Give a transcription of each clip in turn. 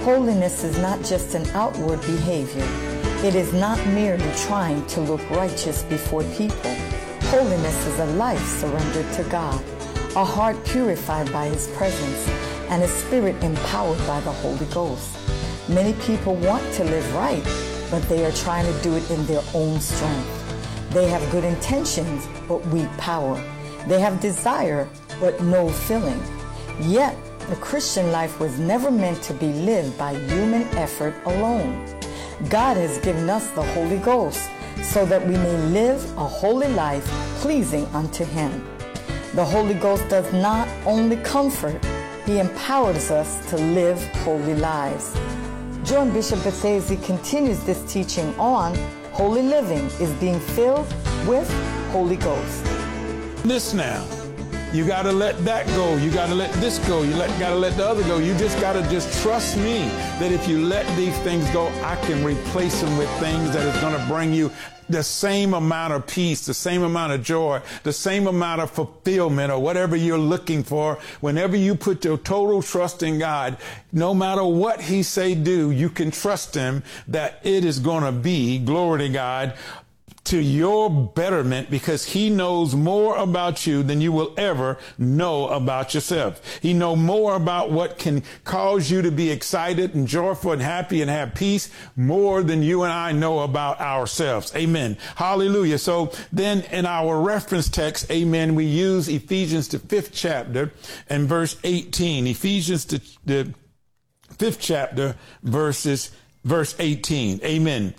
Holiness is not just an outward behavior. It is not merely trying to look righteous before people. Holiness is a life surrendered to God, a heart purified by His presence, and a spirit empowered by the Holy Ghost. Many people want to live right, but they are trying to do it in their own strength. They have good intentions, but weak power. They have desire, but no filling. Yet, the Christian life was never meant to be lived by human effort alone. God has given us the Holy Ghost so that we may live a holy life pleasing unto Him. The Holy Ghost does not only comfort, He empowers us to live holy lives. Join Bishop Bethesda continues this teaching on holy living is being filled with Holy Ghost. This now. You got to let that go. You got to let this go. You got to let the other go. You just got to just trust me that if you let these things go, I can replace them with things that is going to bring you the same amount of peace, the same amount of joy, the same amount of fulfillment or whatever you're looking for. Whenever you put your total trust in God, no matter what He say do, you can trust Him that it is going to be, glory to God, to your betterment, because He knows more about you than you will ever know about yourself. He knows more about what can cause you to be excited and joyful and happy and have peace more than you and I know about ourselves. Amen. Hallelujah. So then in our reference text, amen, we use Ephesians, the 5th chapter and verse 18. Ephesians, the 5th chapter, verse 18. Amen.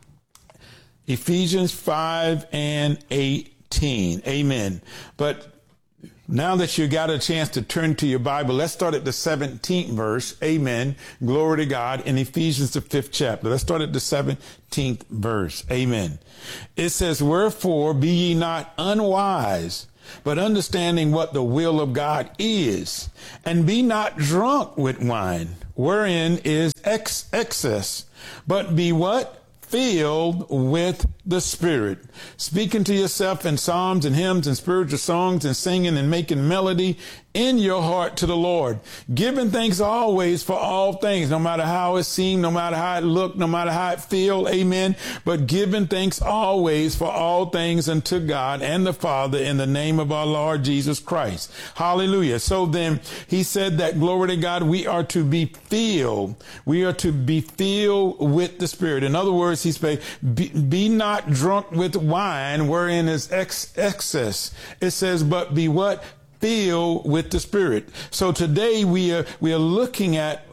Ephesians 5 and 18. Amen. But now that you got a chance to turn to your Bible, let's start at the 17th verse. Amen. Glory to God. In Ephesians, the 5th chapter. Let's start at the 17th verse. Amen. It says, wherefore be ye not unwise, but understanding what the will of God is, and be not drunk with wine, wherein is excess, but be what? Filled with the Spirit, speaking to yourself in psalms and hymns and spiritual songs and singing and making melody in your heart to the Lord, giving thanks always for all things, no matter how it seemed, no matter how it looked, no matter how it feel, amen, but giving thanks always for all things unto God and the Father in the name of our Lord Jesus Christ. Hallelujah. So then he said that, glory to God, we are to be filled. We are to be filled with the Spirit. In other words, he said, be not drunk with wine wherein is excess. It says, but be what? Filled with the Spirit. So today we are looking at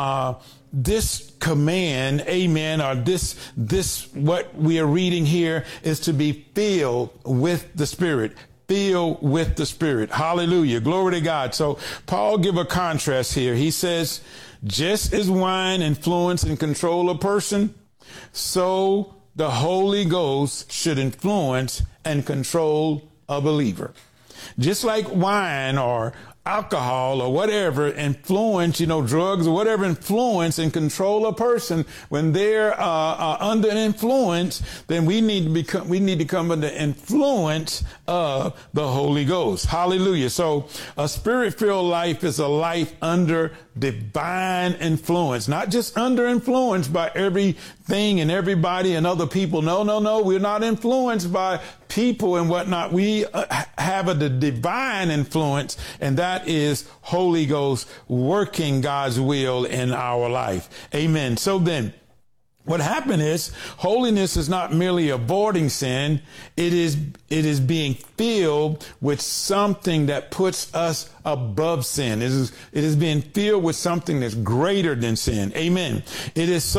this command, amen, or this what we are reading here is to be filled with the Spirit. Filled with the Spirit. Hallelujah. Glory to God. So Paul give a contrast here. He says, just as wine influence and control a person, so the Holy Ghost should influence and control a believer. Just like wine or alcohol or whatever influence, drugs or whatever influence and control a person, when they're under influence, then we need to come under influence of the Holy Ghost. Hallelujah. So a Spirit-filled life is a life under divine influence, not just under influence by everything and everybody and other people. No. We're not influenced by people and whatnot. We have a divine influence, and that is Holy Ghost working God's will in our life. Amen. So then, what happened is holiness is not merely avoiding sin. It is being filled with something that puts us above sin. It is being filled with something that's greater than sin. Amen. It is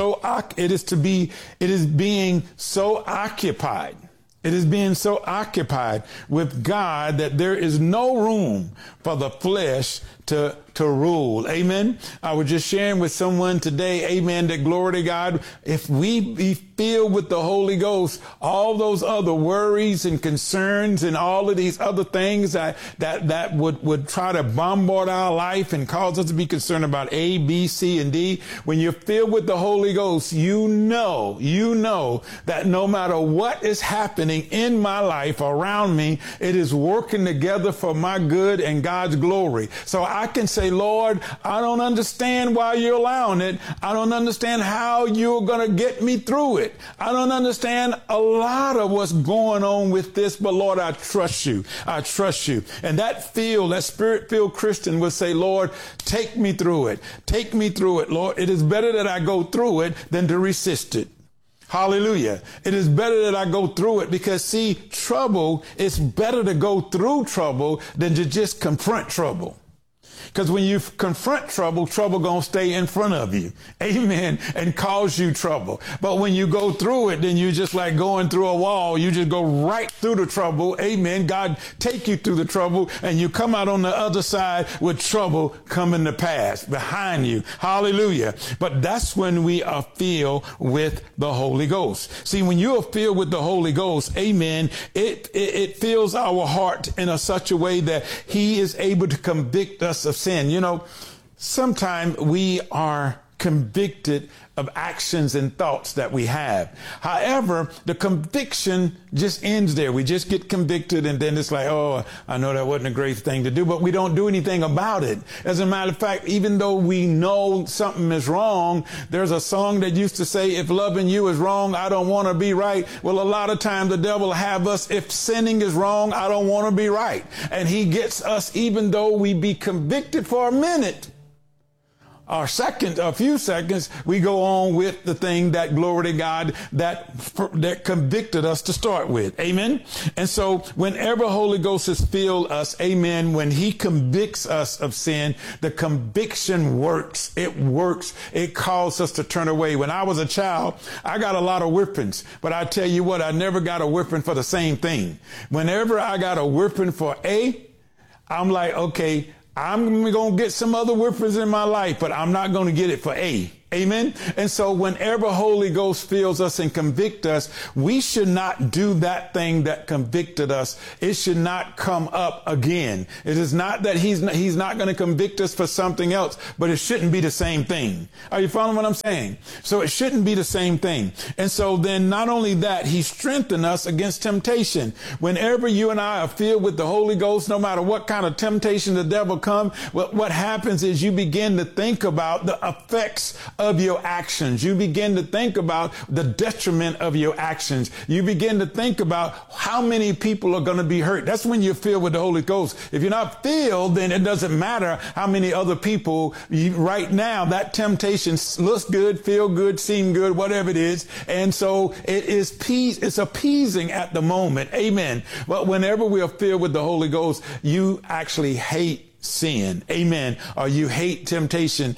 being so occupied. It is being so occupied with God that there is no room for the flesh to rule. Amen. I was just sharing with someone today, amen, that glory to God, if we be filled with the Holy Ghost, all those other worries and concerns and all of these other things that would try to bombard our life and cause us to be concerned about A, B, C, and D. When you're filled with the Holy Ghost, you know that no matter what is happening in my life around me, it is working together for my good and God's glory. So I can say, Lord, I don't understand why you're allowing it. I don't understand how you're going to get me through it. I don't understand a lot of what's going on with this, but Lord, I trust you. I trust you. And that spirit-filled Christian will say, Lord, take me through it. Take me through it, Lord. It is better that I go through it than to resist it. Hallelujah. It is better that I go through it because, see, trouble, it's better to go through trouble than to just confront trouble. Because when you confront trouble, trouble gonna stay in front of you. Amen. And cause you trouble. But when you go through it, then you're just like going through a wall. You just go right through the trouble. Amen. God take you through the trouble and you come out on the other side with trouble coming to pass behind you. Hallelujah. But that's when we are filled with the Holy Ghost. See, when you are filled with the Holy Ghost, amen, it fills our heart in such a way that he is able to convict us of sin. You know, sometimes we are convicted of actions and thoughts that we have. However, the conviction just ends there. We just get convicted and then it's like, oh, I know that wasn't a great thing to do, but we don't do anything about it. As a matter of fact, even though we know something is wrong, there's a song that used to say, if loving you is wrong, I don't want to be right. Well, a lot of times the devil have us, if sinning is wrong, I don't want to be right. And he gets us, even though we be convicted for a minute, a few seconds, we go on with the thing that, glory to God, that convicted us to start with. Amen. And so whenever Holy Ghost has filled us, amen, when he convicts us of sin, the conviction works. It works. It calls us to turn away. When I was a child, I got a lot of whippings, but I tell you what, I never got a whipping for the same thing. Whenever I got a whipping for A, I'm like, okay, I'm going to get some other whippers in my life, but I'm not going to get it for A. Amen. And so whenever Holy Ghost fills us and convict us, we should not do that thing that convicted us. It should not come up again. It is not that he's not going to convict us for something else, but it shouldn't be the same thing. Are you following what I'm saying? So it shouldn't be the same thing. And so then not only that, he strengthened us against temptation. Whenever you and I are filled with the Holy Ghost, no matter what kind of temptation the devil comes, what happens is you begin to think about the effects of your actions. You begin to think about the detriment of your actions. You begin to think about how many people are going to be hurt. That's when you're filled with the Holy Ghost. If you're not filled, then it doesn't matter how many other people right now, that temptation looks good, feel good, seem good, whatever it is. And so it is peace. It's appeasing at the moment. Amen. But whenever we are filled with the Holy Ghost, you actually hate sin. Amen. Or you hate temptation.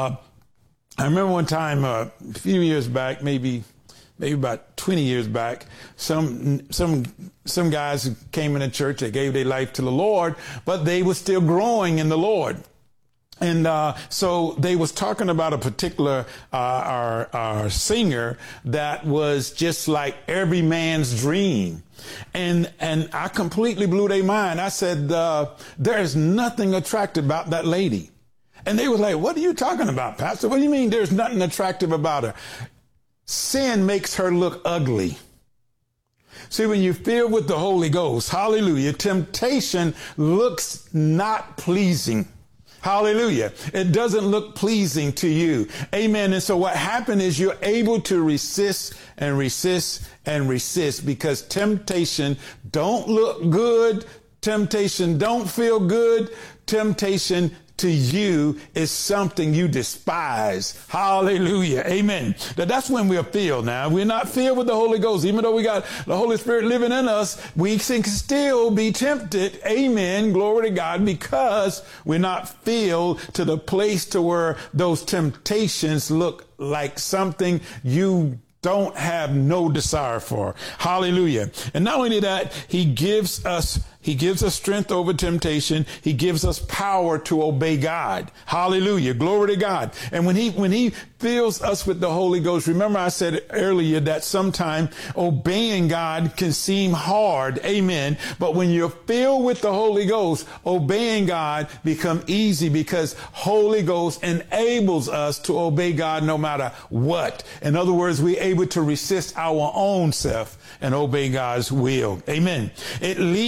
I remember one time, a few years back, maybe about 20 years back, some guys came in the church, they gave their life to the Lord, but they were still growing in the Lord. And so they was talking about a particular our singer that was just like every man's dream. And I completely blew their mind. I said, there is nothing attractive about that lady. And they were like, what are you talking about, Pastor? What do you mean there's nothing attractive about her? Sin makes her look ugly. See, when you're filled with the Holy Ghost, hallelujah, temptation looks not pleasing. Hallelujah. It doesn't look pleasing to you. Amen. And so what happened is you're able to resist and resist and resist because temptation don't look good. Temptation don't feel good. Temptation to you is something you despise. Hallelujah. Amen. That's when we're filled now. We're not filled with the Holy Ghost. Even though we got the Holy Spirit living in us, we can still be tempted. Amen. Glory to God, because we're not filled to the place to where those temptations look like something you don't have no desire for. Hallelujah. And not only that, he gives us strength over temptation. He gives us power to obey God. Hallelujah. Glory to God. And when he fills us with the Holy Ghost, remember I said earlier that sometimes obeying God can seem hard. Amen. But when you're filled with the Holy Ghost, obeying God become easy because Holy Ghost enables us to obey God no matter what. In other words, we're able to resist our own self and obey God's will. Amen. He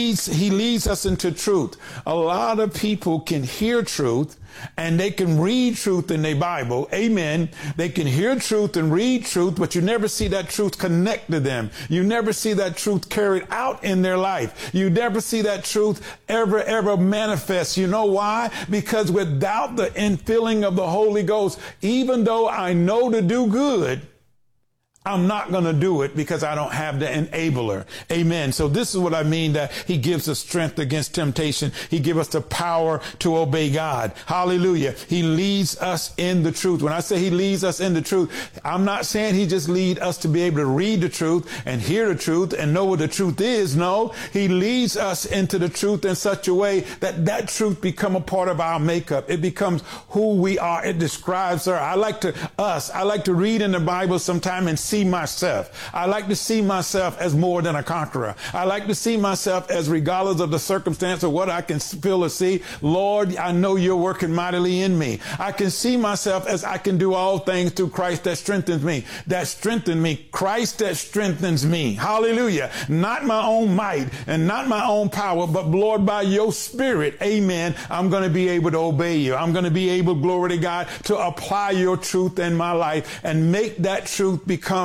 he leads us into truth. A lot of people can hear truth and they can read truth in their Bible. Amen. They can hear truth and read truth, but you never see that truth connect to them. You never see that truth carried out in their life. You never see that truth ever manifest. You know why? Because without the infilling of the Holy Ghost, even though I know to do good, I'm not going to do it because I don't have the enabler. Amen. So this is what I mean, that he gives us strength against temptation. He gives us the power to obey God. Hallelujah. He leads us in the truth. When I say he leads us in the truth, I'm not saying he just leads us to be able to read the truth and hear the truth and know what the truth is. No, he leads us into the truth in such a way that that truth become a part of our makeup. It becomes who we are. It describes her. I like to read in the Bible sometime and see myself. I like to see myself as more than a conqueror. I like to see myself as, regardless of the circumstance or what I can feel or see, Lord, I know you're working mightily in me. I can see myself as I can do all things through Christ that strengthens me. That strengthens me. Christ that strengthens me. Hallelujah. Not my own might and not my own power, but Lord, by your Spirit, amen, I'm going to be able to obey you. I'm going to be able, glory to God, to apply your truth in my life and make that truth become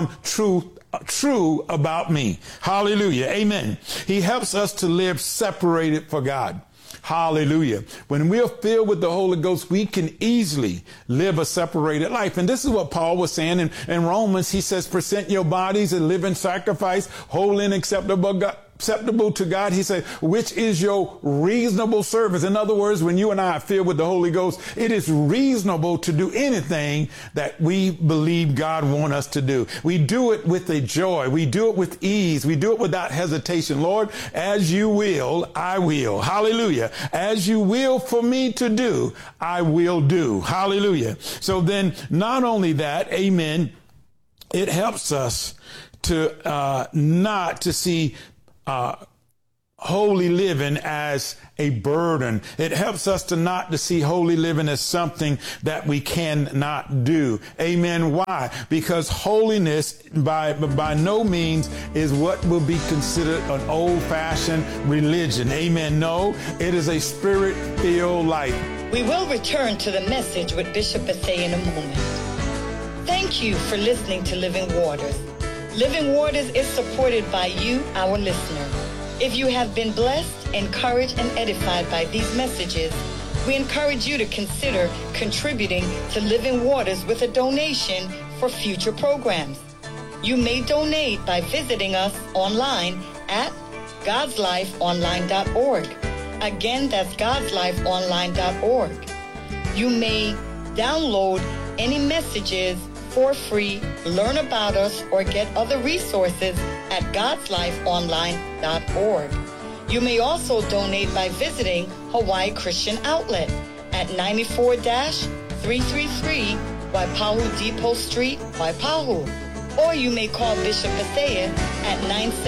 true about me. Hallelujah. Amen. He helps us to live separated for God. Hallelujah. When we are filled with the Holy Ghost, we can easily live a separated life. And this is what Paul was saying in Romans. He says, present your bodies a living sacrifice, holy and acceptable to God. He said, which is your reasonable service. In other words, when you and I are filled with the Holy Ghost, it is reasonable to do anything that we believe God wants us to do. We do it with a joy. We do it with ease. We do it without hesitation. Lord, as you will, I will. Hallelujah. As you will for me to do, I will do. Hallelujah. So then not only that, amen, it helps us to not to see holy living as a burden. It helps us to see holy living as something that we cannot do. Amen. Why? Because holiness by no means is what will be considered an old-fashioned religion. Amen. No, it is a spirit-filled life. We will return to the message with Bishop Bethea in a moment. Thank you for listening to Living Waters. Living Waters is supported by you, our listener. If you have been blessed, encouraged, and edified by these messages, we encourage you to consider contributing to Living Waters with a donation for future programs. You may donate by visiting us online at godslifeonline.org. Again, that's godslifeonline.org. You may download any messages for free, learn about us, or get other resources at godslifeonline.org. You may also donate by visiting Hawaii Christian Outlet at 94-333 Waipahu Depot Street, Waipahu. Or you may call Bishop Bethea at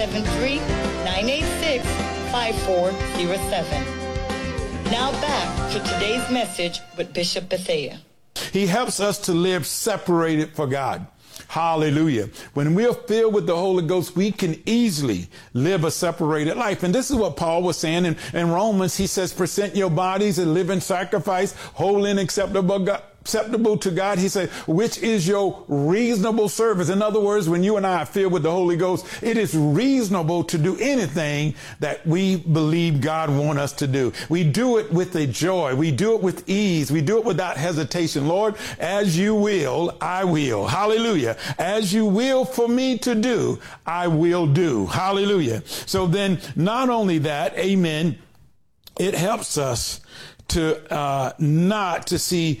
973-986-5407. Now back to today's message with Bishop Bethea. He helps us to live separated for God. Hallelujah. When we are filled with the Holy Ghost, we can easily live a separated life. And this is what Paul was saying in Romans. He says, present your bodies a living sacrifice, holy and acceptable to God. He said, which is your reasonable service. In other words, when you and I are filled with the Holy Ghost, it is reasonable to do anything that we believe God wants us to do. We do it with a joy. We do it with ease. We do it without hesitation. Lord, as you will, I will. Hallelujah. As you will for me to do, I will do. Hallelujah. So then not only that, amen, it helps us to not to see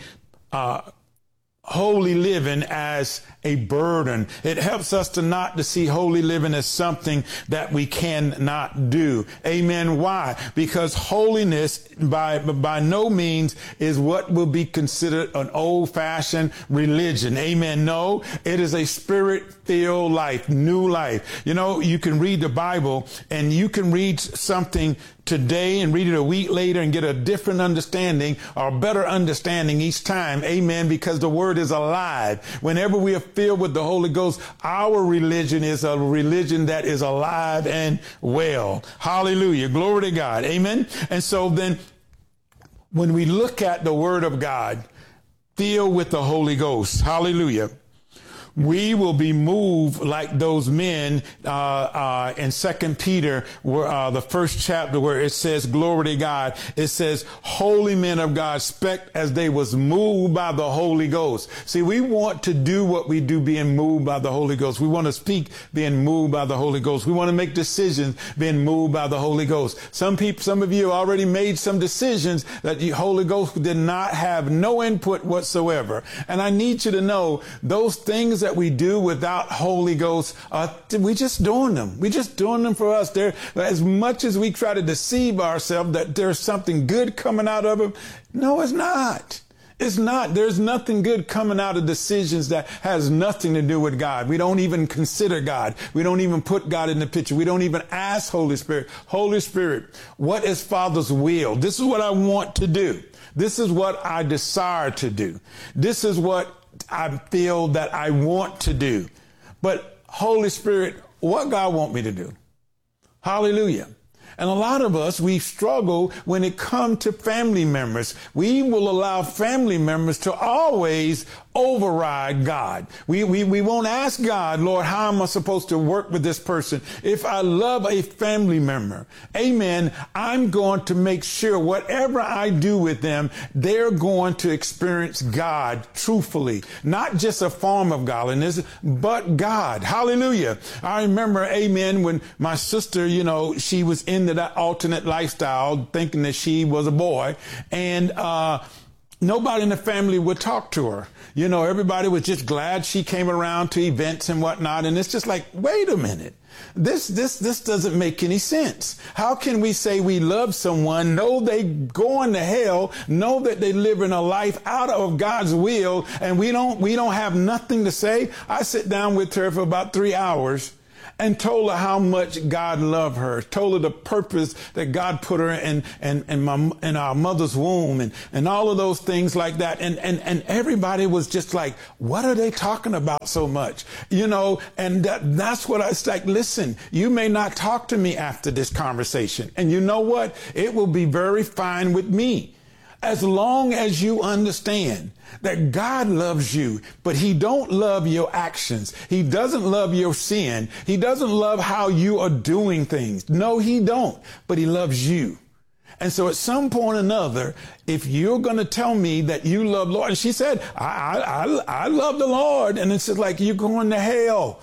holy living as a burden. It helps us to see holy living as something that we cannot do. Amen. Why? Because holiness by no means is what will be considered an old-fashioned religion. Amen. No, it is a spirit-filled life, new life. You know, you can read the Bible and you can read something today and read it a week later and get a different understanding or better understanding each time. Amen. Because the word is alive. Whenever we are filled with the Holy Ghost, our religion is a religion that is alive and well. Hallelujah. Glory to God. Amen. And so then when we look at the word of God, filled with the Holy Ghost, hallelujah, we will be moved like those men in 2 Peter, where, the first chapter, where it says, glory to God. It says, holy men of God spake as they was moved by the Holy Ghost. See, we want to do what we do being moved by the Holy Ghost. We want to speak being moved by the Holy Ghost. We want to make decisions being moved by the Holy Ghost. Some of you already made some decisions that the Holy Ghost did not have no input whatsoever. And I need you to know those things that we do without Holy Ghost, we just doing them. We just doing them for us. There, as much as we try to deceive ourselves that there's something good coming out of them, no, it's not. It's not. There's nothing good coming out of decisions that has nothing to do with God. We don't even consider God. We don't even put God in the picture. We don't even ask Holy Spirit, Holy Spirit, what is Father's will? This is what I want to do. This is what I desire to do. This is what I feel that I want to do. But Holy Spirit, what God want me to do? Hallelujah. And a lot of us, we struggle when it comes to family members. We will allow family members to always override God. We won't ask God, Lord, how am I supposed to work with this person? If I love a family member, amen, I'm going to make sure whatever I do with them, they're going to experience God truthfully, not just a form of godliness, but God. Hallelujah. I remember, amen, when my sister, she was into that alternate lifestyle, thinking that she was a boy, and nobody in the family would talk to her. Everybody was just glad she came around to events and whatnot. And it's just like, wait a minute. This doesn't make any sense. How can we say we love someone, know they going to hell, know that they live in a life out of God's will, and we don't have nothing to say? I sit down with her for about 3 hours and told her how much God loved her, told her the purpose that God put her in our mother's womb, and all of those things like that. And everybody was just like, what are they talking about so much? And that's what I was like, listen, you may not talk to me after this conversation. And you know what? It will be very fine with me. As long as you understand that God loves you, but he don't love your actions. He doesn't love your sin. He doesn't love how you are doing things. No, he don't, but he loves you. And so at some point or another, if you're going to tell me that you love Lord, and she said, I love the Lord. And it's just like, you're going to hell.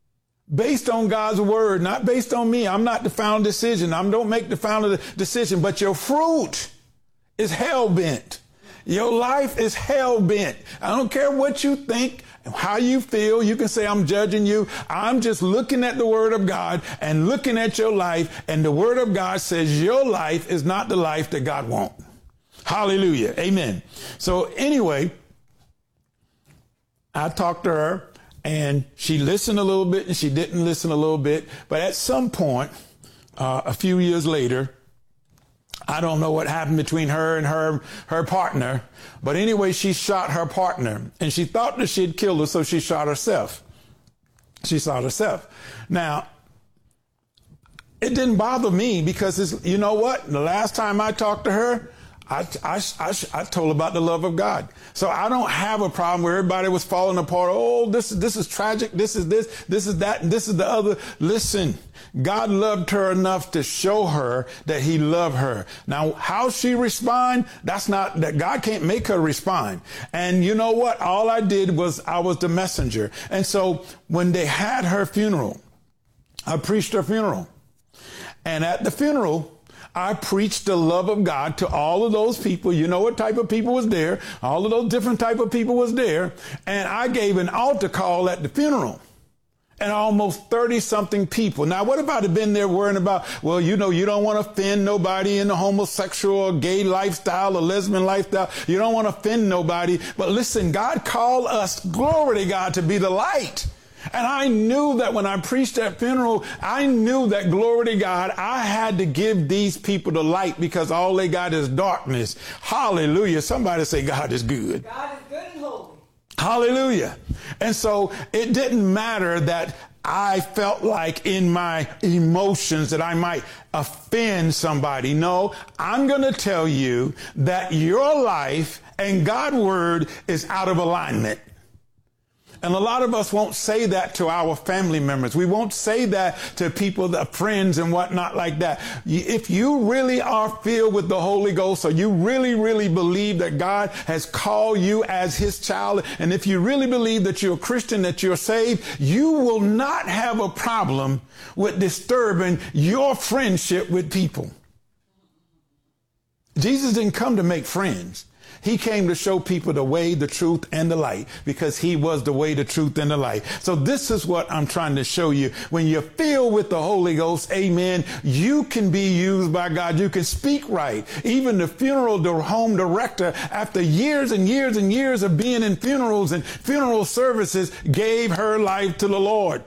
Based on God's word, not based on me. I'm not the final decision. Don't make the final decision, but your fruit is hell-bent. Your life is hell-bent. I don't care what you think, how you feel. You can say, I'm judging you. I'm just looking at the word of God and looking at your life. And the word of God says your life is not the life that God wants. Hallelujah. Amen. So anyway, I talked to her and she listened a little bit and she didn't listen a little bit. But at some point, a few years later, I don't know what happened between her and her partner. But anyway, she shot her partner and she thought that she had killed her. So she shot herself. Now, it didn't bother me because you know what? The last time I talked to her, I told her about the love of God. So I don't have a problem where everybody was falling apart. Oh, this is tragic. This is that, and this is the other. Listen, God loved her enough to show her that he loved her. Now, how she respond, that God can't make her respond. And you know what? All I did was I was the messenger. And so when they had her funeral, I preached her funeral. And at the funeral, I preached the love of God to all of those people. You know what type of people was there? All of those different type of people was there. And I gave an altar call at the funeral. And almost 30-something people. Now, what if I'd have been there worrying about, well, you don't want to offend nobody in the homosexual or gay lifestyle or lesbian lifestyle. You don't want to offend nobody. But listen, God called us, glory to God, to be the light. And I knew that when I preached at funeral, I knew that, glory to God, I had to give these people the light because all they got is darkness. Hallelujah. Somebody say God is good. God is good and holy. Hallelujah. And so it didn't matter that I felt like in my emotions that I might offend somebody. No, I'm going to tell you that your life and God's word is out of alignment. And a lot of us won't say that to our family members. We won't say that to people, that friends and whatnot like that. If you really are filled with the Holy Ghost, or you really, really believe that God has called you as his child, and if you really believe that you're a Christian, that you're saved, you will not have a problem with disturbing your friendship with people. Jesus didn't come to make friends. He came to show people the way, the truth, and the light, because he was the way, the truth, and the light. So this is what I'm trying to show you. When you're filled with the Holy Ghost, amen, you can be used by God. You can speak right. Even the funeral home director, after years and years and years of being in funerals and funeral services, gave her life to the Lord.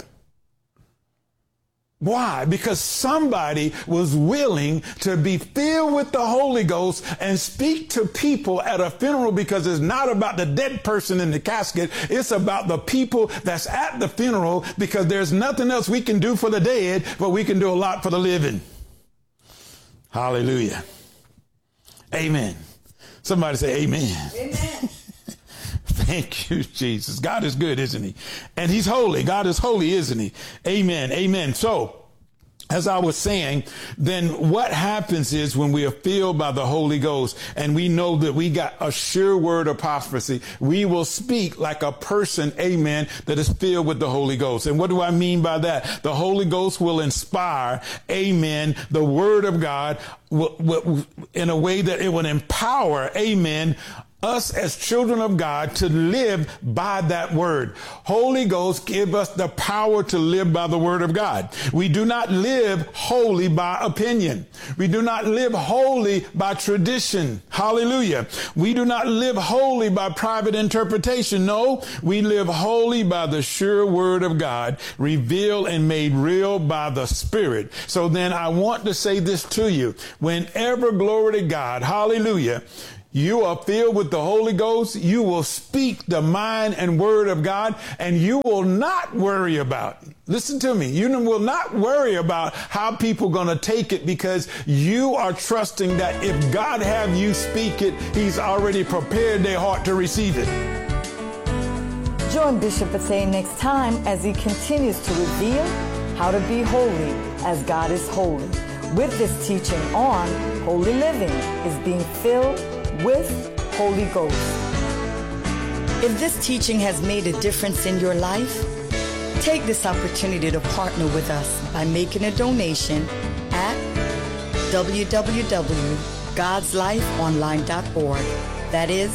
Why? Because somebody was willing to be filled with the Holy Ghost and speak to people at a funeral, because it's not about the dead person in the casket. It's about the people that's at the funeral, because there's nothing else we can do for the dead, but we can do a lot for the living. Hallelujah. Amen. Somebody say amen. Amen. Thank you, Jesus. God is good, isn't he? And he's holy. God is holy, isn't he? Amen. Amen. So, as I was saying, then what happens is when we are filled by the Holy Ghost and we know that we got a sure word of prophecy, we will speak like a person, amen, that is filled with the Holy Ghost. And what do I mean by that? The Holy Ghost will inspire, amen, the word of God in a way that it will empower, amen, us as children of God to live by that word. Holy Ghost give us the power to live by the word of God. We do not live wholly by opinion. We do not live wholly by tradition. Hallelujah. We do not live wholly by private interpretation. No, we live wholly by the sure word of God, revealed and made real by the Spirit. So then I want to say this to you. Whenever, glory to God, hallelujah, you are filled with the Holy Ghost, you will speak the mind and word of God, and you will not worry about, listen to me, you will not worry about how people are going to take it, because you are trusting that if God have you speak it, he's already prepared their heart to receive it. Join Bishop Bethea next time as he continues to reveal how to be holy as God is holy. With this teaching on holy living is being filled with Holy Ghost. If this teaching has made a difference in your life, take this opportunity to partner with us by making a donation at www.godslifeonline.org. That is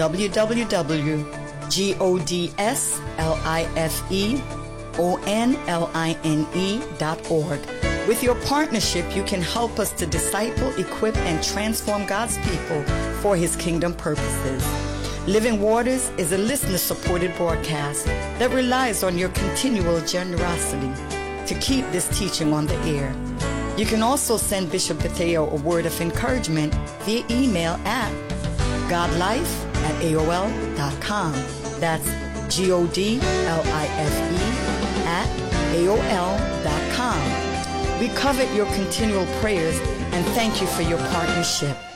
www.godslifeonline.org. With your partnership, you can help us to disciple, equip, and transform God's people for his kingdom purposes. Living Waters is a listener-supported broadcast that relies on your continual generosity to keep this teaching on the air. You can also send Bishop Bethea a word of encouragement via email at godlife@aol.com. That's godlife@aol.com. We covet your continual prayers and thank you for your partnership.